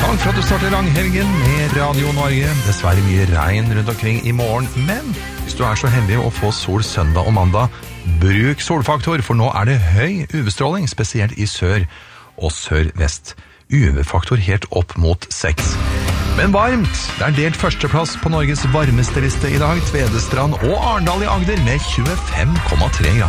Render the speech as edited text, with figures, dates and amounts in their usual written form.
Takk for at du starter langhelgen med Radio Norge. Dessverre mye regn rundt omkring i morgen, men hvis du så heldig å få sol søndag og mandag, bruk solfaktor, for nå det høy UV-stråling, spesielt i sør og sør-vest. UV-faktor helt opp mot 6. Men varmt, det delt førsteplass på Norges varmeste liste i dag. Tvedestrand og Arendal i Agder med 25,3 grader.